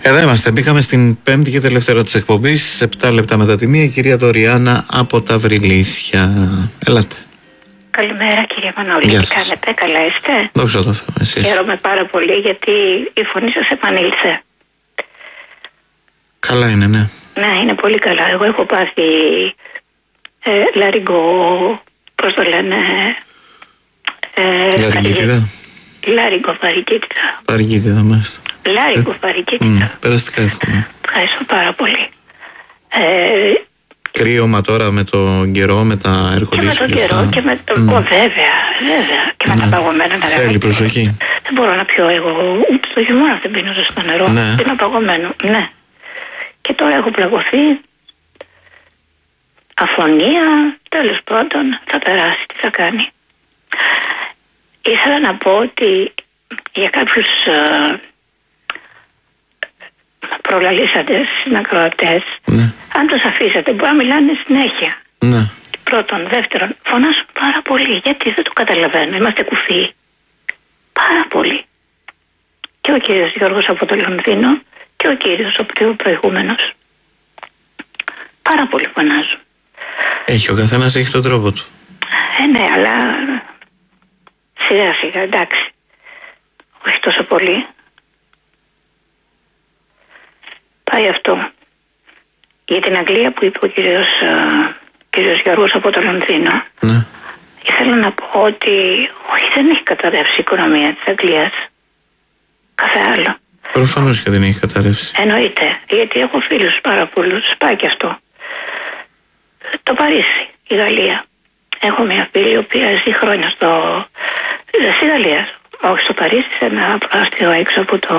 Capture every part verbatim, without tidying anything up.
Εδώ είμαστε. Μπήκαμε στην πέμπτη και τελευταία της εκπομπής. Επτά λεπτά μετά τη μία, η κυρία Δωριάννα από τα Βρυλίσια. Ελάτε. Καλημέρα κύριε Μανώλη. Τι κάνετε, καλά είστε? Δόξα τω Θεώ, εσείς? Χαίρομαι πάρα πολύ γιατί η φωνή σας επανήλθε. Καλά είναι, ναι. Ναι, είναι πολύ καλά. Εγώ έχω πάθει ε, λαριγκό, πώς το λένε... Ε, Λαριγκίτιδα. Λάριγκο παρικίτιδα. Παρικίτιδα, μάλιστα. Λάριγκο ε, παρικίτιδα. Mm, περαστικά εύχομαι. Ευχαριστώ πάρα πολύ. Ε, Κρύωμα τώρα με τον καιρό, με τα air conditioning. Και με τον καιρό και με το... Mm. Oh, βέβαια, βέβαια. Και με mm. τα παγωμένα νερά. Θέλει προσοχή. Δεν μπορώ να πιω εγώ, ούτε το χειμώνα δεν πίνω στο νερό. Ναι. Είναι παγωμένο, ναι. Και τώρα έχω πλαγωθεί. Αφωνία, τέλος πάντων, θα περάσει, τι θα κάνει. Ήθελα να πω ότι για κάποιους ε, προλαλήσαντες συνακροατές, ναι, αν τους αφήσατε μπορεί να μιλάνε συνέχεια. Ναι. Πρώτον, δεύτερον, φωνάζουν πάρα πολύ. Γιατί δεν το καταλαβαίνω, είμαστε κουφοί. Πάρα πολύ. Και ο κύριος Γιώργος από το Λονδίνο και ο κύριος ο προηγούμενος. Πάρα πολύ φωνάζουν. Έχει, ο καθένας έχει τον τρόπο του. Ε, ναι, αλλά σιγά σιγά, εντάξει. Όχι τόσο πολύ. Πάει αυτό. Για την Αγγλία που είπε ο κύριος, uh, κύριος Γιώργος από το Λονδίνο, ναι, ήθελα να πω ότι όχι, δεν έχει καταρρεύσει η οικονομία της Αγγλίας. Κάθε άλλο. Προφανώς και δεν έχει καταρρεύσει. Εννοείται. Γιατί έχω φίλους πάρα πολλούς. Πάει και αυτό. Το Παρίσι, η Γαλλία. Έχω μια φίλη η οποία ζει χρόνια στο... στη Γαλλία. Όχι στο Παρίσι, σε ένα προάστιο έξω από το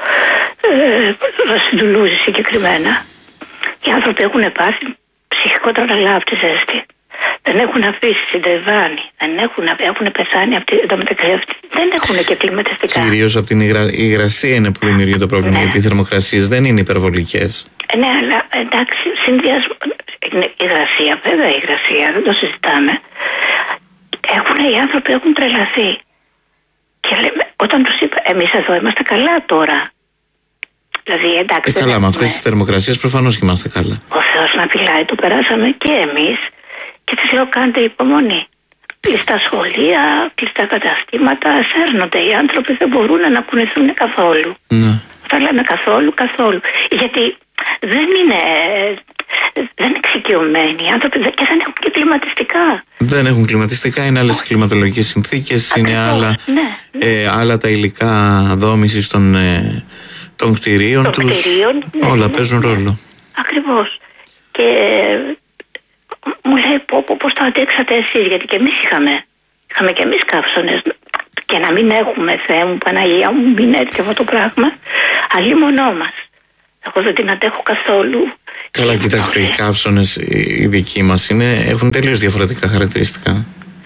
ε, στην Τουλούζη συγκεκριμένα. Οι άνθρωποι έχουν πάθει ψυχικό τραλά από τη ζέστη. Δεν έχουν αφήσει συντριβάνι. Δεν έχουν, έχουν πεθάνει από το μεταξύ. Δεν έχουν και κλιματιστικά. Κυρίως από την υγρα... υγρασία είναι που δημιουργεί το πρόβλημα. Ναι. Γιατί οι θερμοκρασίες δεν είναι υπερβολικές. Ναι, αλλά εντάξει, συνδυασμό. Η υγρασία, βέβαια η υγρασία, δεν το συζητάμε. Έχουν, οι άνθρωποι έχουν τρελαθεί. Και λέμε, όταν τους είπα, εμείς εδώ είμαστε καλά τώρα. Δηλαδή, εντάξει. Ε, καλά, με αυτές τις θερμοκρασίες προφανώς και είμαστε καλά. Ο Θεός να φυλάει, το περάσαμε και εμείς. Και τις λέω, κάντε υπομονή. Κλειστά σχολεία, κλειστά καταστήματα, σέρνονται. Οι άνθρωποι δεν μπορούν να κουνηθούν καθόλου. Ναι. Θα λέμε καθόλου, καθόλου. Γιατί δεν είναι, δεν είναι εξοικειωμένοι οι άνθρωποι και δεν έχουν και κλιματιστικά. Δεν έχουν κλιματιστικά, είναι άλλες κλιματολογικές συνθήκες, είναι άλλα, ναι, ναι. Ε, άλλα τα υλικά δόμησης των, ε, των κτηρίων των τους. Κτηρίων, ναι, όλα ναι, παίζουν ναι, ρόλο. Ακριβώς. Και μου λέει πω, πω, πώς το αντέξατε εσείς, γιατί και εμείς είχαμε, είχαμε και εμείς καύσονες. Και να μην έχουμε, Θεέ μου, Παναγία μου, μην έρθει αυτό το πράγμα. Αλλήμονό μας. Εγώ δεν την αντέχω καθόλου. Καλά, κοιτάξτε, οι καύσονες οι δικοί μας είναι, έχουν τελείως διαφορετικά χαρακτηριστικά.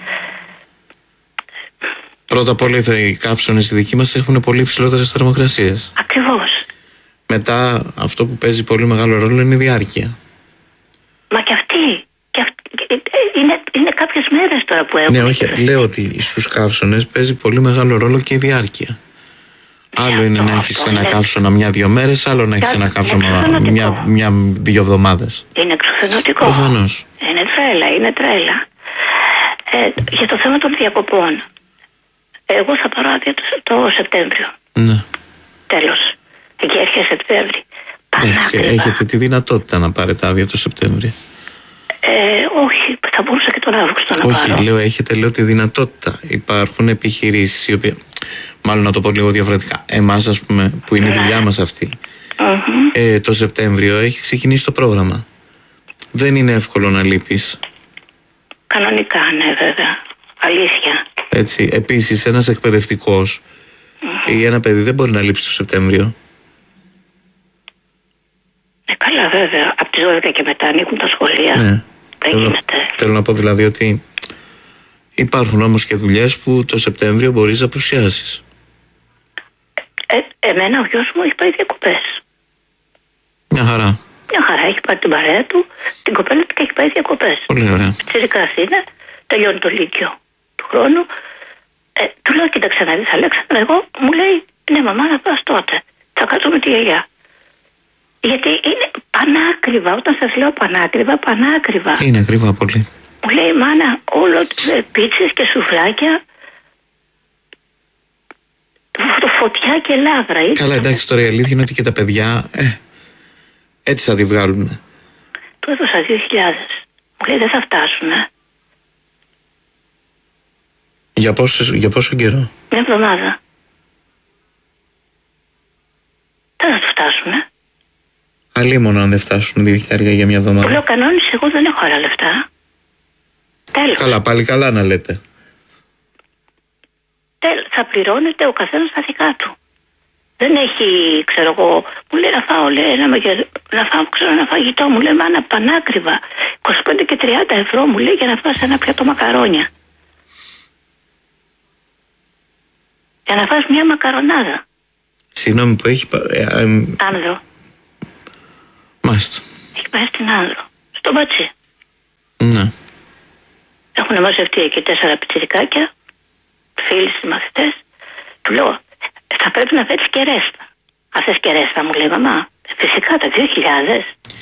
Πρώτα απ' όλα, οι καύσονες οι δικοί μας έχουν πολύ υψηλότερες θερμοκρασίες. Ακριβώς. Μετά, αυτό που παίζει πολύ μεγάλο ρόλο είναι η διάρκεια. Μα και αυτή. Και αυτή είναι, είναι κάποιες μέρες τώρα που έχουμε. Ναι, όχι, λέω ότι στους καύσονες παίζει πολύ μεγάλο ρόλο και η διάρκεια. Άλλο είναι να έχεις ένα καύσωνα μια-δυο μέρες, άλλο να έχεις ένα καύσωνα μια-δυο εβδομάδες. Είναι εξουθενωτικό. Προφανώς. Είναι τρέλα, είναι τρέλα. Ε, για το θέμα των διακοπών. Εγώ θα πάρω άδεια το, το Σεπτέμβριο. Ναι. Τέλος. Εκεί έρχεται Σεπτέμβρη. Εντάξει, έχετε τη δυνατότητα να πάρετε άδεια το Σεπτέμβριο. Ε, όχι, θα μπορούσα και τον Αύγουστο να όχι, πάρω. Όχι, λέω, έχετε λέω τη δυνατότητα. Υπάρχουν επιχειρήσεις οι οποίες... Μάλλον να το πω λίγο διαφορετικά. Εμάς, ας πούμε, που είναι η δουλειά μας αυτή, mm-hmm. ε, το Σεπτέμβριο έχει ξεκινήσει το πρόγραμμα. Δεν είναι εύκολο να λείπεις. Κανονικά, ναι, βέβαια. Αλήθεια. Έτσι. Επίσης, ένας εκπαιδευτικός mm-hmm. ή ένα παιδί δεν μπορεί να λείψει το Σεπτέμβριο. Ε, καλά, βέβαια. Από τις δώδεκα και μετά ανοίγουν τα σχολεία. Ναι. Δεν θέλω, γίνεται. Θέλω να πω δηλαδή ότι υπάρχουν όμως και δουλειές που το Σεπτέμβριο μπορείς να απουσιάσεις. Ε, εμένα ο γιος μου έχει πάει διακοπές. Μια χαρά. Μια χαρά, έχει πάρει την παρέα του, την κοπέλα του και έχει πάει διακοπές. Πολύ ωραία. Φυσικά είναι, τελειώνει το λύκειο του χρόνου. Ε, του λέω, κοίταξε να δεις Αλέξανδρα, εγώ μου λέει, ναι μαμά να πας τότε, θα κάτσω με τη γιαγιά. Γιατί είναι πανάκριβα. Όταν σας λέω πανάκριβα, πανάκριβα. Είναι ακριβά πολύ. Μου λέει η μάνα, όλο πίτσες και σουφλάκια, φωτιά και λάβρα. Καλά, εντάξει, τώρα η αλήθεια είναι ότι και τα παιδιά ε, έτσι θα τη βγάλουν. Του έδωσα δύο χιλιάδες. Μου λέει δεν θα φτάσουν. Ε. Για πόσο, για πόσο καιρό? Μια εβδομάδα. Δεν θα του φτάσουν. Ε. Αλίμονο αν δεν φτάσουν δύο χιλιάδες για μια εβδομάδα. Μου λέω κανόνισε, εγώ δεν έχω άλλα λεφτά. Τέλος. Καλά, πάλι καλά να λέτε. Τέλος, θα πληρώνεται ο καθένας τα δικά του. Δεν έχει, ξέρω εγώ, μου λέει να φάω, λέει, ένα μαγε... να φάω, ξέρω, ένα φαγητό, μου λέει, μάνα, πανάκριβα. είκοσι πέντε και τριάντα ευρώ μου λέει για να φας ένα πιάτο μακαρόνια. Για να φας μια μακαρονάδα. Συγγνώμη που έχει... Ε, ε, ε, Άνδρο. Μάλιστα. Έχει πάει στην Άνδρο. Στο Μπατσί. Ναι. Έχουν μαζευτεί εκεί τέσσερα πιτσιρικάκια, φίλοι στις μαθητές. Του λέω, θα πρέπει να φέρεις και ρέστα. Αν θες και ρέστα, μου λέει, μαμά. Φυσικά τα δύο χιλιάδες.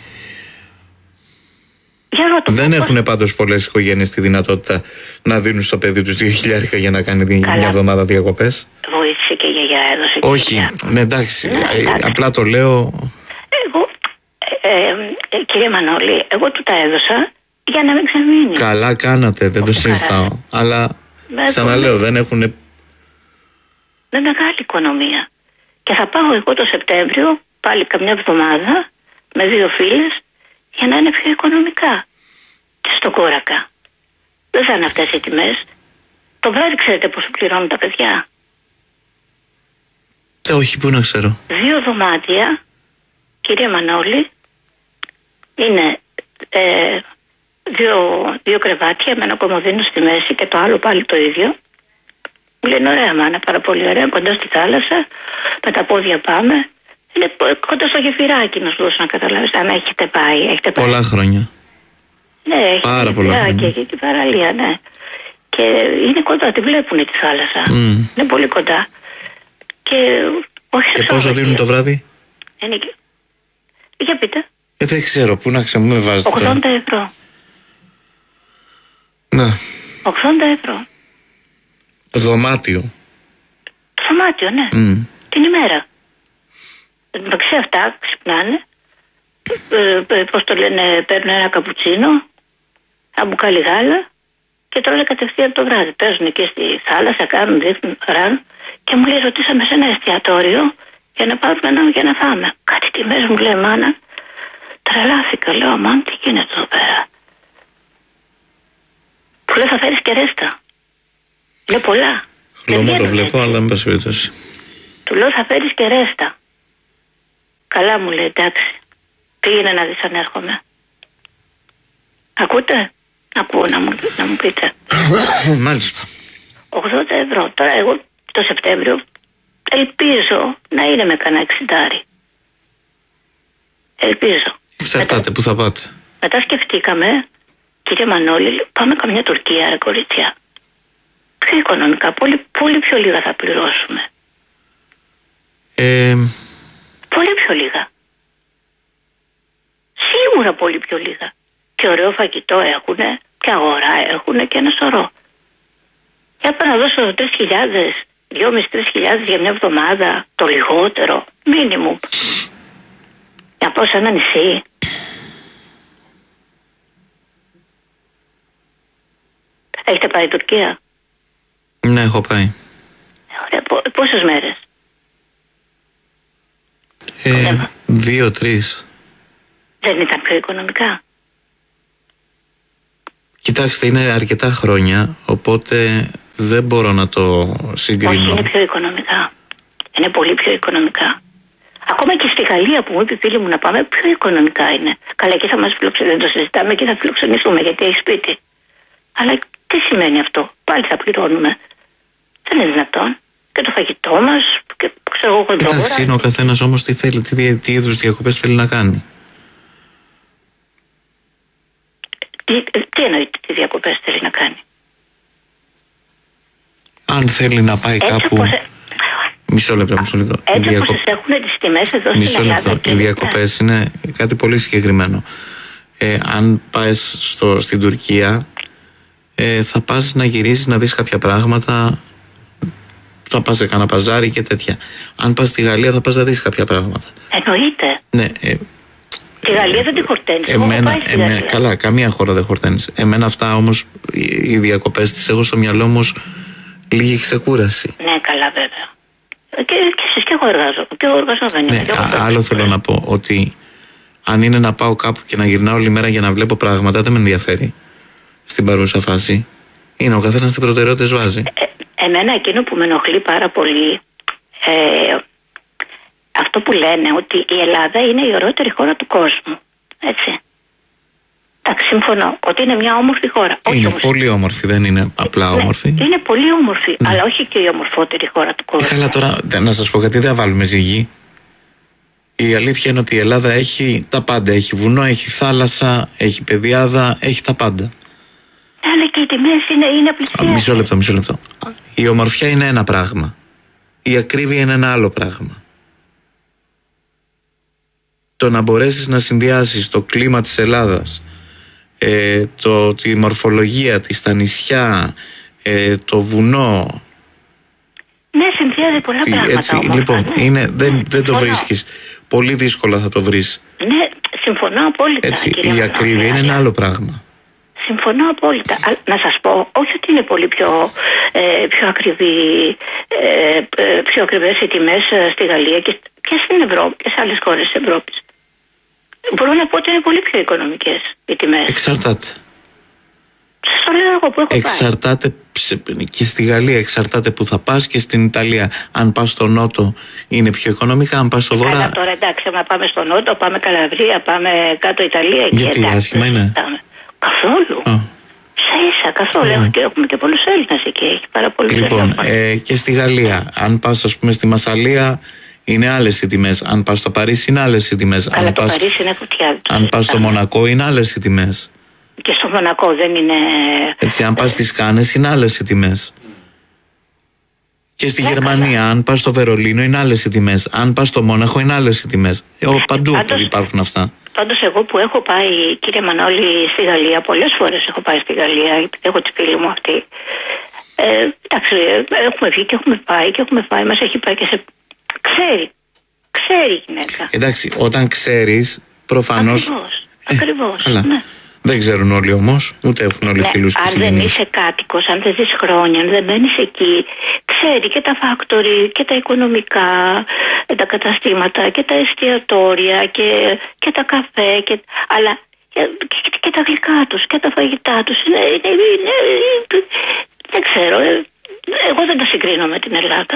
Δεν έχουν πάντως πολλές οικογένειες τη δυνατότητα να δίνουν στο παιδί τους δύο χιλιάδες για να κάνει Καλά. μια εβδομάδα διακοπές. Βοήθησε και η γιαγιά, έδωσε και Όχι, γιαγιά. ναι, εντάξει, Ναι, ε, εντάξει. απλά το λέω. Εγώ, ε, ε, ε, κύριε Μανώλη, εγώ του τα έδωσα για να μην ξεμείνει. Καλά κάνατε, δεν το συζητάω. Αλλά Δεν ξαναλέω, δεν έχουν. Με μεγάλη οικονομία. Και θα πάω εγώ το Σεπτέμβριο, πάλι καμιά εβδομάδα, με δύο φίλες, για να είναι πιο οικονομικά. Και στο Κόρακα. Δεν θα είναι αυτές οι τιμές. Το βράδυ ξέρετε πόσο πληρώνουν τα παιδιά. Ε, όχι, πού να ξέρω. Δύο δωμάτια, κύριε Μανώλη, είναι ε, δύο, δύο κρεβάτια με ένα κομμωδίνο στη μέση και το άλλο πάλι το ίδιο. Μου λένε ωραία μάνα, πάρα πολύ ωραία, κοντά στη θάλασσα, με τα πόδια πάμε. Είναι κοντά στο γεφυράκι, να σου δώσω να καταλάβεις, αν έχετε πάει. Έχετε πάει. Πολλά χρόνια. Ναι, έχει Πάρα πολλά χρόνια. και εκεί παραλία, ναι. Και είναι κοντά, τη βλέπουν τη θάλασσα. Mm. Είναι πολύ κοντά. Και, όχι και πόσο δίνουν το βράδυ? Είναι και... Για πείτε. Ε, δεν ξέρω, πού να ξέρω, μου με βάζετε. ογδόντα ευρώ. Ναι. ογδόντα ευρώ. Δωμάτιο. Δωμάτιο, ναι. Mm. Την ημέρα. Εντάξει, αυτά ξυπνάνε. Ε, ε, πώς το λένε, παίρνουν ένα καπουτσίνο, ένα μπουκάλι γάλα και τρώνε κατευθείαν το βράδυ. Παίζουν εκεί στη θάλασσα, κάνουν, δείχνουν, ραν και μου λέει, ρωτήσαμε σε ένα εστιατόριο για να πάρουμε ένα για να φάμε. Κάτι τιμές μου λέει, μάνα. Τρελάθηκα, λέω, αμάν, τι γίνεται εδώ πέρα. Του λέω, θα φέρεις και ρέστα. Λέω πολλά. Χλωμό το βλέπω, αλλά μην πας περιπτώσει. Του λέω, θα φέρεις και ρέστα. Καλά μου λέει, εντάξει. Πήγαινε να δεις αν έρχομαι. Ακούτε? Ακούω να μου, να μου πείτε. Μάλιστα. ογδόντα ευρώ. Τώρα εγώ το Σεπτέμβριο ελπίζω να είναι με κανένα εξιντάρι. Ελπίζω. Εξαρτάται, Μετά, πού θα πάτε. μετά σκεφτήκαμε, κύριε Μανώλη, πάμε καμιά Τουρκία, ρε κορίτσια. Πιο οικονομικά, πολύ, πολύ πιο λίγα θα πληρώσουμε. Ε, Πολύ πιο λίγα. Σίγουρα πολύ πιο λίγα. Και ωραίο φαγητό έχουνε, και αγορά έχουνε και ένα σωρό. Για πάω να δώσω τρεις χιλιάδες, δυόμισι τρεις χιλιάδες για μια εβδομάδα, το λιγότερο, μίνιμουμ. Για πάω σε ένα νησί. Έχετε πάει Τουρκία? ναι, έχω πάει. Ωραία, πόσες μέρες? Ε, δύο-τρεις. Δεν ήταν πιο οικονομικά? Κοιτάξτε, είναι αρκετά χρόνια, οπότε δεν μπορώ να το συγκρίνω. Όχι, είναι πιο οικονομικά. Είναι πολύ πιο οικονομικά. Ακόμα και στη Γαλλία που μου είπε η φίλη μου να πάμε, πιο οικονομικά είναι. Καλά, εκεί θα μας φιλοξενήσουμε, δεν το συζητάμε, εκεί θα φιλοξενηθούμε γιατί έχει σπίτι. Αλλά τι σημαίνει αυτό? Πάλι θα πληρώνουμε. Δεν είναι δυνατόν. Και το φαγητό μας, και ξέρω εγώ κοντόρα. Εντάξει, είναι ο καθένας όμως τι θέλει, τι, τι είδους διακοπές θέλει να κάνει. Τι, τι εννοεί τι διακοπές θέλει να κάνει? Αν θέλει να πάει Έτσι κάπου όπως... Μισό λεπτό, μισό λεπτό. Έτσι διακο... όπως έχουν τις τιμές εδώ μισό στην Ελλάδα. Λεπτό. Οι διακοπές είναι κάτι πολύ συγκεκριμένο. Ε, αν πας στο, στην Τουρκία, ε, θα πας να γυρίσεις να δεις κάποια πράγματα, θα πας σε κανένα παζάρι και τέτοια. Αν πας στη Γαλλία θα πας να δεις κάποια πράγματα. Εννοείται. Ναι. Ε, τη Γαλλία δεν τη χορταίνεις. Εμένα, εμένα, καλά, καμία χώρα δεν χορταίνεις. Εμένα αυτά όμως, οι διακοπές τις έχω στο μυαλό μου ως λίγη ξεκούραση. Ναι, καλά βέβαια. Και, και εσείς και εγώ εργάζομαι. Και εγώ εργαζόμενη. Ναι, α, άλλο θέλω να πω ότι αν είναι να πάω κάπου και να γυρνάω όλη μέρα για να βλέπω πράγματα, δεν με ενδιαφέρει στην παρούσα φάση. Είναι ο καθένας τι προτεραιότητες βάζει. Ε, εμένα εκείνο που με ενοχλεί πάρα πολύ, ε, αυτό που λένε ότι η Ελλάδα είναι η ωραιότερη χώρα του κόσμου. Έτσι. Εντάξει, συμφωνώ ότι είναι μια όμορφη χώρα. Είναι όχι πολύ όμορφη, δεν είναι απλά ναι, όμορφη. Είναι πολύ όμορφη, ναι. Αλλά όχι και η ομορφότερη χώρα του κόσμου. Ε, καλά, τώρα να σας πω κάτι, δεν βάλουμε ζυγή. Η αλήθεια είναι ότι η Ελλάδα έχει τα πάντα. Έχει βουνό, έχει θάλασσα, έχει πεδιάδα, έχει τα πάντα. Αλλά και οι τιμές είναι, είναι πλησιές. Μισό λεπτό, μισό λεπτό. Η ομορφιά είναι ένα πράγμα. Η ακρίβεια είναι ένα άλλο πράγμα. Το να μπορέσεις να συνδυάσεις το κλίμα της Ελλάδας, ε, το, τη μορφολογία της, τα νησιά, ε, το βουνό. Ναι, συνδυάζει πολλά τι, πράγματα. Έτσι, όμως, λοιπόν, ναι. είναι, δεν, δεν το βρίσκεις. Πολύ δύσκολα θα το βρεις. Ναι, συμφωνώ απόλυτα. Έτσι, η ακρίβεια είναι ένα άλλο πράγμα. Συμφωνώ απόλυτα. Να σας πω, όχι ότι είναι πολύ πιο, ε, πιο, ακριβή, ε, πιο ακριβές οι τιμές στη Γαλλία και, και στην Ευρώπη και σε άλλες χώρες της Ευρώπης. Μπορώ να πω ότι είναι πολύ πιο οικονομικές οι τιμές. Εξαρτάται. Σας το λέω εγώ που έχω εξαρτάται πάει. Και στη Γαλλία εξαρτάται που θα πας και στην Ιταλία. Αν πας στο νότο είναι πιο οικονομικά, αν πας στο βορρά. Καλά, τώρα εντάξει, να πάμε στο νότο, πάμε Καλαβρία, πάμε κάτω Ιταλία. Γιατί εντάξει, άσχημα είναι. Καθόλου. Oh. Σα ίσα, καθόλου. Oh. Και έχουμε και πολλούς Έλληνες εκεί. Έχει πάρα πολλούς Λοιπόν, ε, και στη Γαλλία, αν πας ας πούμε στη Μασσαλία, είναι άλλες οι τιμές. Αν πας στο Παρίσι, είναι άλλες οι τιμές. Καλά, αν το πας, Παρίσι είναι φωτιά. Αν πας στο Μονακό, είναι άλλες οι τιμές. Και στο Μονακό δεν είναι. Έτσι, αν πας στις Κάνες, είναι άλλες οι τιμές. Και στη ναι, Γερμανία, καλά. Αν πας στο Βερολίνο, είναι άλλες οι τιμές. Αν πας στο Μόναχο, είναι άλλες οι τιμές. Ε, παντού πάντως, υπάρχουν αυτά. Πάντως, εγώ που έχω πάει, κύριε Μανώλη, στη Γαλλία, πολλές φορές έχω πάει στη Γαλλία, έχω τη φίλη μου αυτή. Ε, εντάξει, έχουμε βγει και έχουμε πάει και έχουμε πάει, μας έχει πάει και σε. Ξέρει. Ξέρει η γυναίκα. Εντάξει, όταν ξέρεις, προφανώς. Ακριβώς. Ε, Ακριβώς. Καλά. Ναι. Δεν ξέρουν όλοι όμως, ούτε έχουν όλοι ναι, φίλους αν συγγενείς. δεν είσαι κάτοικος, αν δεν ζεις χρόνια, αν δεν μένεις εκεί, ξέρει και τα factory και τα οικονομικά, τα καταστήματα και τα εστιατόρια και, και τα καφέ, και, αλλά και, και, και τα γλυκά τους και τα φαγητά τους. Είναι, είναι, είναι, είναι, δεν ξέρω, εγώ δεν τα συγκρίνω με την Ελλάδα.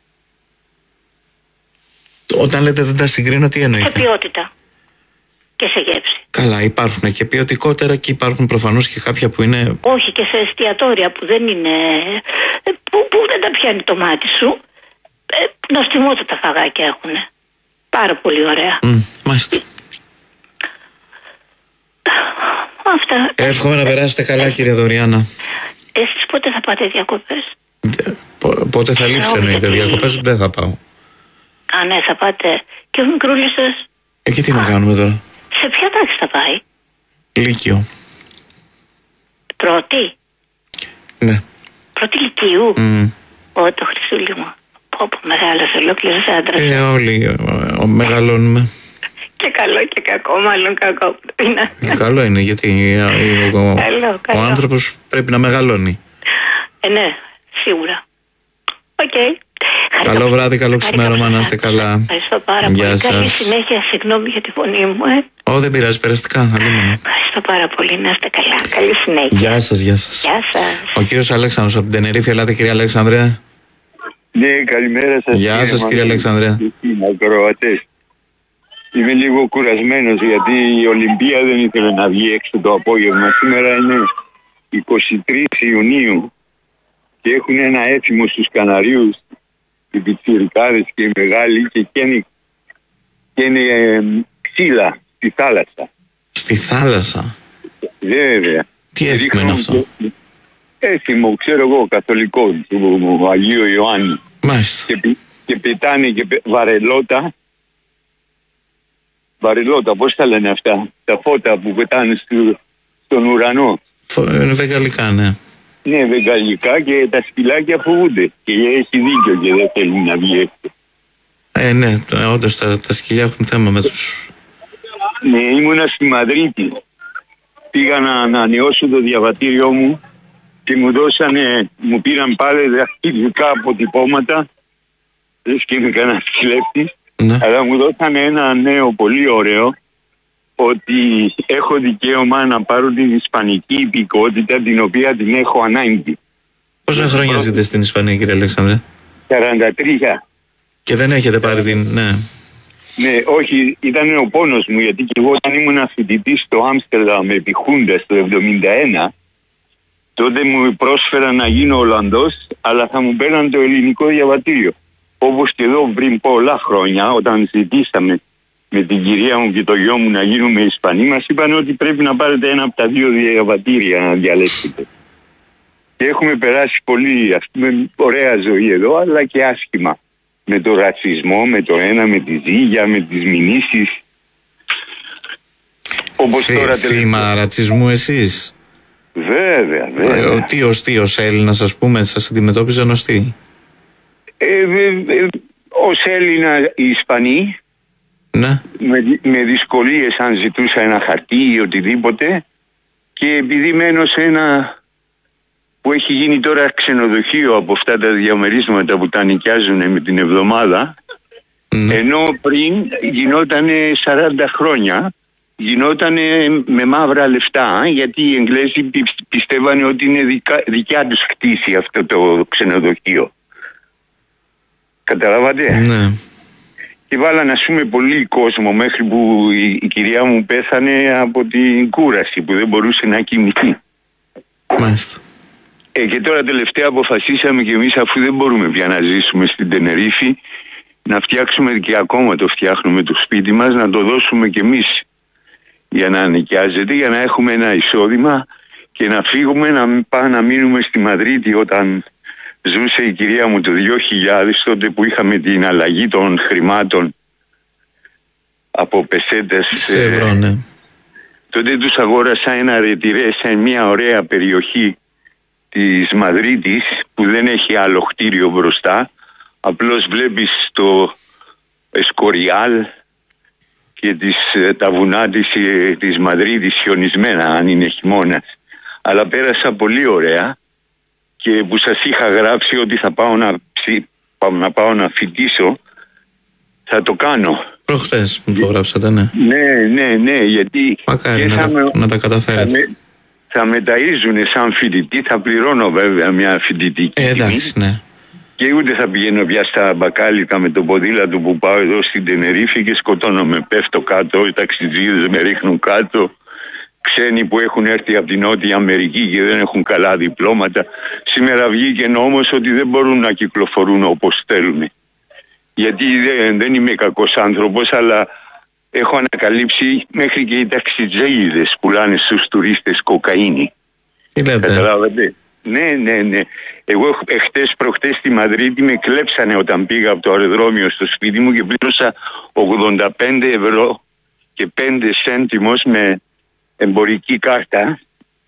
Όταν λέτε δεν τα συγκρίνω, τι εννοείτε? Σε ποιότητα και σε γεύση. Καλά, υπάρχουν και ποιοτικότερα και υπάρχουν προφανώς και κάποια που είναι. Όχι, και σε εστιατόρια που δεν είναι. που, που δεν τα πιάνει το μάτι σου. Ε, νοστιμότατα φαγάκια έχουν. Πάρα πολύ ωραία. Mm, μάλιστα. Αυτά. Εύχομαι να περάσετε καλά, κυρία Δωριάννα. Εσείς πότε θα πάτε διακοπές? Π- πότε θα λείψω, εννοείται. Διακοπές δεν θα πάω. Α, ναι, θα πάτε. Και ο μικρούλης σας? Ε, και τι Α. να κάνουμε τώρα? Σε ποια τάξη θα πάει? Λύκειο. Πρώτη? Ναι. Πρώτη λυκείου? Mm. Ω, το Χριστούλη μου. Πω, πω, μεγάλος ολόκληρος άντρας. Ε, όλοι ο, ο, μεγαλώνουμε. Και καλό και κακό, μάλλον κακό. Είναι. Ε, καλό είναι, γιατί ο, ο, καλό, καλό. ο άνθρωπος πρέπει να μεγαλώνει. Ε, ναι, σίγουρα. Οκ. Okay. Καλό βράδυ, καλό ξημέρωμα, να είστε καλά. Ευχαριστώ πάρα Γεια πολύ. σας. Καλή συνέχεια, συγγνώμη για τη φωνή μου. Ε. Ω, δεν πειράζει, περαστικά. Αλίμονο. Ευχαριστώ πάρα πολύ, να είστε καλά. Καλή συνέχεια. Γεια σας, γεια σας. Γεια σας. Ο κύριος Αλέξανδρος από την Τενερίφη, ελάτε κυρία Αλέξανδρε. Ναι, καλημέρα σας. Γεια κύριε σας κύριε Αλέξανδρε. Ακροατές. Είμαι λίγο κουρασμένος γιατί η Ολυμπία δεν ήθελε να βγει έξω το απόγευμα. Σήμερα είναι εικοστή τρίτη Ιουνίου και έχουν ένα έθιμο στους Καναρίους, οι πιτσιρικάδες και οι μεγάλοι, και καίνε, καίνε ε, ξύλα στη θάλασσα. Στη θάλασσα? Βέβαια. Τι έθιμο είναι αυτό? Έθιμο, ξέρω εγώ, καθολικό, του Αγίου Ιωάννη. Μάλιστα. Και, και πετάνε και πε... βαρελότα. Βαρελότα, πώς τα λένε αυτά, τα φώτα που πετάνε στο... στον ουρανό. Είναι βεγγαλικά, ναι. Ναι, βεγγαλικά, και τα σκυλάκια φοβούνται. Και έχει δίκιο και δεν θέλει να βγει έξω. Ε, ναι, όντως τα, τα σκυλιά έχουν θέμα με τους... Ναι, ήμουνα στη Μαδρίτη. Πήγα να ανανεώσω το διαβατήριό μου και μου δώσανε, μου πήραν πάλι δαχτυλικά αποτυπώματα. Δεν σκέφτομαι κανένας κλέφτης. Ναι. Αλλά μου δώσανε ένα νέο πολύ ωραίο, ότι έχω δικαίωμα να πάρω την ισπανική υπηκότητα, την οποία την έχω ανάγκη. Πόσα χρόνια πρώτη... ζείτε στην Ισπανία, κύριε Αλέξανδρε? σαράντα τρία. Και δεν έχετε πάρει την... Ναι. Ναι, όχι, ήταν ο πόνος μου, γιατί και εγώ όταν ήμουν φοιτητής στο Άμστερνταμ επί Χούντας το εβδομήντα ένα, τότε μου πρόσφεραν να γίνω Ολλανδός, αλλά θα μου παίρναν το ελληνικό διαβατήριο. Όπως και εδώ πριν πολλά χρόνια, όταν ζητήσαμε με την κυρία μου και το γιο μου να γίνουμε Ισπανοί, μας είπαν ότι πρέπει να πάρετε ένα από τα δύο διαβατήρια να διαλέξετε. Και έχουμε περάσει πολύ, ας πούμε, ωραία ζωή εδώ, αλλά και άσχημα. Με το ρατσισμό, με το ένα, με τη ζύγια, με τις μηνύσεις. Όπως Θύ, τώρα θύμα τελευταία... ρατσισμού εσείς? Βέβαια, βέβαια. Ε, τι ως τι, ως Έλληνας, ας πούμε, σας αντιμετώπιζαν ως τι? Ε, ε, ε, ως Έλληνα οι Ισπανοί, ναι. με, με δυσκολίες αν ζητούσα ένα χαρτί ή οτιδήποτε, και επειδή μένω σε ένα που έχει γίνει τώρα ξενοδοχείο από αυτά τα διαμερίσματα που τα νοικιάζουν με την εβδομάδα, mm. ενώ πριν γινόταν σαράντα χρόνια, γινόταν με μαύρα λεφτά, γιατί οι Εγγλέζοι πιστεύανε ότι είναι δικα, δικιά τους κτήση αυτό το ξενοδοχείο. Καταλάβατε? Ναι. Και βάλαν, ας πούμε, πολύ κόσμο, μέχρι που η, η κυρία μου πέθανε από την κούραση, που δεν μπορούσε να κοιμηθεί. Μάλιστα. Ε, και τώρα τελευταία αποφασίσαμε και εμείς, αφού δεν μπορούμε πια να ζήσουμε στην Τενερίφη, να φτιάξουμε, και ακόμα το φτιάχνουμε το σπίτι μας, να το δώσουμε και εμείς για να νοικιάζεται, για να έχουμε ένα εισόδημα και να φύγουμε, να πάμε να μείνουμε στη Μαδρίτη όταν ζούσε η κυρία μου το δύο χιλιάδες, τότε που είχαμε την αλλαγή των χρημάτων από πεσέτες σε ευρώ, ναι. Τότε τους αγόρασα ένα ρετυρέ σε μια ωραία περιοχή της Μαδρίτης που δεν έχει άλλο κτίριο μπροστά. Απλώς βλέπεις το Εσκοριάλ και τις, τα βουνά της, της Μαδρίτης χιονισμένα, αν είναι χειμώνας. Αλλά πέρασα πολύ ωραία, και που σας είχα γράψει ότι θα πάω να, να, πάω να φοιτήσω, θα το κάνω. Προχθές μου το γράψατε, ναι. Ναι, ναι, ναι, γιατί μακάρι να, με, να τα καταφέρετε. Θα με, θα με ταΐζουνε σαν φοιτητή, θα πληρώνω βέβαια μια φοιτητική ε, εντάξει, τιμή, ναι. Και ούτε θα πηγαίνω πια στα μπακάλικα με το ποδήλατο που πάω εδώ στην Τενερίφη και σκοτώνομαι, πέφτω κάτω, οι ταξιτζίδες με ρίχνουν κάτω, ξένοι που έχουν έρθει από την Νότια Αμερική και δεν έχουν καλά διπλώματα. Σήμερα βγήκε νόμος ότι δεν μπορούν να κυκλοφορούν όπως θέλουν. Γιατί δεν, δεν είμαι κακός άνθρωπος, αλλά έχω ανακαλύψει μέχρι και οι ταξιτζίδες πουλάνε στους τουρίστες κοκαίνη. Τι λέτε? Καταλάβατε? Ναι, ναι, ναι. Εγώ εχθές προχτές στη Μαδρίτη με κλέψανε όταν πήγα από το αεροδρόμιο στο σπίτι μου και πλήρωσα ογδόντα πέντε ευρώ και πέντε σέντιμος με εμπορική κάρτα,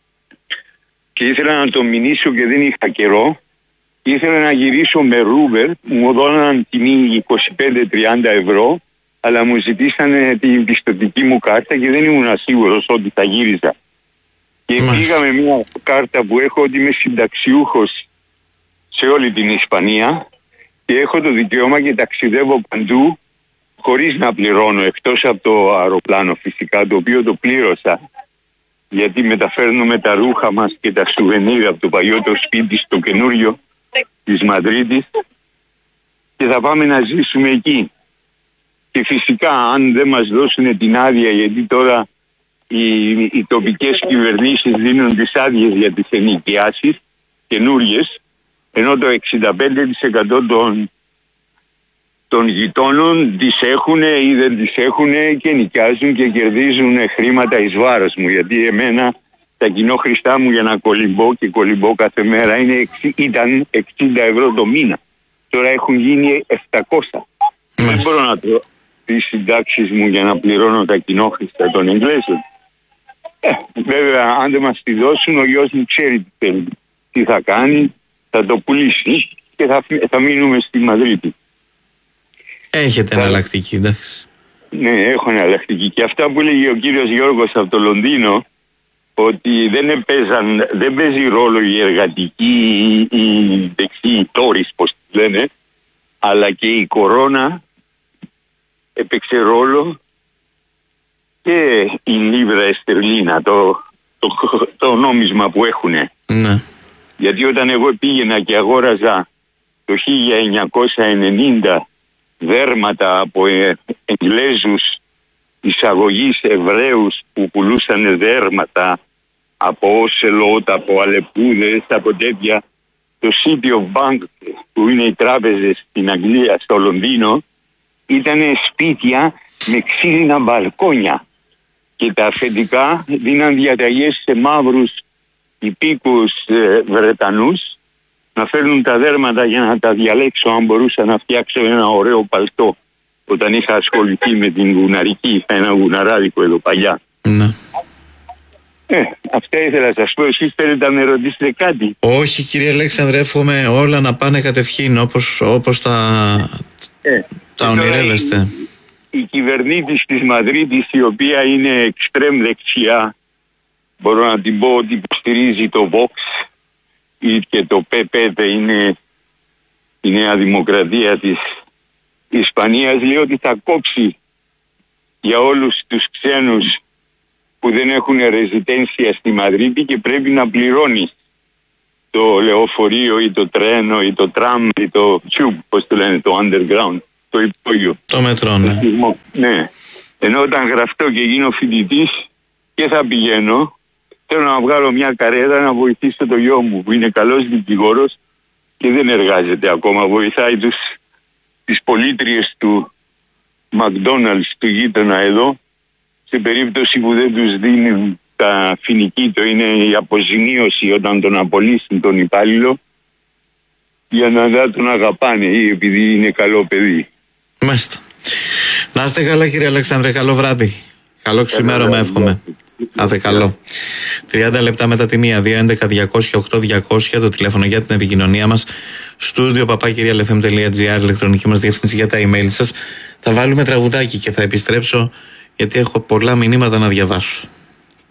και ήθελα να το μηνύσω και δεν είχα καιρό. Ήθελα να γυρίσω με Uber, μου δώναν τιμή είκοσι πέντε με τριάντα ευρώ, αλλά μου ζητήσανε την πιστωτική μου κάρτα και δεν ήμουν σίγουρος ότι θα γύριζα. Και πήγα με μια κάρτα που έχω ότι είμαι συνταξιούχος σε όλη την Ισπανία και έχω το δικαίωμα και ταξιδεύω παντού χωρίς να πληρώνω, εκτός από το αεροπλάνο φυσικά, το οποίο το πλήρωσα, γιατί μεταφέρνουμε τα ρούχα μας και τα σουβενίρ από το παλιό το σπίτι στο καινούριο της Μαδρίτης και θα πάμε να ζήσουμε εκεί. Και φυσικά αν δεν μας δώσουν την άδεια, γιατί τώρα οι, οι τοπικές κυβερνήσεις δίνουν τις άδειες για τις ενοικιάσεις καινούριες, ενώ το εξήντα πέντε τοις εκατό των, των γειτόνων τις έχουν ή δεν τις έχουν και νοικιάζουν και κερδίζουν χρήματα εις βάρος μου, γιατί εμένα τα κοινόχρηστά μου για να κολυμπώ και κολυμπώ κάθε μέρα είναι, ήταν εξήντα ευρώ το μήνα. τώρα έχουν γίνει επτακόσια. Δεν μπορώ να το τις συντάξεις μου για να πληρώνω τα κοινόχρηστα των Εγγλέζων. Ε, βέβαια, αν δεν μας τη δώσουν, ο γιος μου ξέρει τι θέλει. Τι θα κάνει, θα το πουλήσει και θα, θα μείνουμε στη Μαδρίτη. Έχετε θα... εναλλακτική, εντάξει. Ναι, έχω εναλλακτική. Και αυτά που έλεγε ο κύριος Γιώργος από το Λονδίνο, ότι δεν, επέζαν, δεν παίζει ρόλο η εργατική, η δεξί, οι τόρις, πώς τη λένε, αλλά και η κορώνα έπαιξε ρόλο και η λίβρα εστερλίνα, το, το, το νόμισμα που έχουνε. Ναι. Γιατί όταν εγώ πήγαινα και αγόραζα το χίλια εννιακόσια ενενήντα δέρματα από Εγγλέζους εισαγωγής Εβραίους που πουλούσαν δέρματα από Όσελοτ, από Αλεπούδες, από τέτοια, το City of Bank που είναι οι τράπεζες στην Αγγλία, στο Λονδίνο, ήταν σπίτια με ξύλινα μπαλκόνια και τα αφεντικά δίναν διαταγές σε μαύρους υπήκους ε, Βρετανούς να φέρνουν τα δέρματα για να τα διαλέξω αν μπορούσα να φτιάξω ένα ωραίο παλτό όταν είχα ασχοληθεί με την γουναρική, ένα γουναράδικο εδώ παλιά. Ναι. Ε, αυτά ήθελα να σας πω. Εσείς θέλετε να με ρωτήσετε κάτι? Όχι κύριε Αλέξανδρε, εύχομαι όλα να πάνε κατευχήν όπως, όπως τα, ε, τα ονειρεύεστε. Η, η κυβερνήτης της Μαδρίτης, η οποία είναι εξτρέμ δεξιά, μπορώ να την πω ότι υποστηρίζει το Vox ή και το πι πι πι, είναι η Νέα Δημοκρατία της Ισπανίας, λέει ότι θα κόψει για όλους τους ξένους που δεν έχουν ρεζιτένσια στη Μαδρίτη και πρέπει να πληρώνει το λεωφορείο ή το τρένο ή το τραμ ή το tube, πώς το λένε, το underground, το υπόγειο. Το μετρό, ναι. Ναι. Ενώ όταν γραφτώ και γίνω φοιτητής και θα πηγαίνω, θέλω να βγάλω μια καρέτα να βοηθήσω το γιο μου που είναι καλός δικηγόρος και δεν εργάζεται ακόμα. Βοηθάει τους, τις πολίτριες του McDonald's του γείτονα εδώ, σε περίπτωση που δεν τους δίνουν τα φοινικίτο, είναι η αποζημίωση όταν τον απολύσουν τον υπάλληλο, για να δεν τον αγαπάνε ή επειδή είναι καλό παιδί. Μάλιστα. Να είστε καλά κύριε Αλέξανδρε, καλό βράδυ. Καλό ξημέρωμα εύχομαι. Κάθε καλό. τριάντα λεπτά μετά τη μία, δύο έντεκα διακόσια οκτώ διακόσια το τηλέφωνο για την επικοινωνία μας. Στούντιο παπάκυριαλεφm τελεία εφ εμ τελεία τζι άρ, ηλεκτρονική μας διεύθυνση για τα email σας. Θα βάλουμε τραγουδάκι και θα επιστρέψω γιατί έχω πολλά μηνύματα να διαβάσω.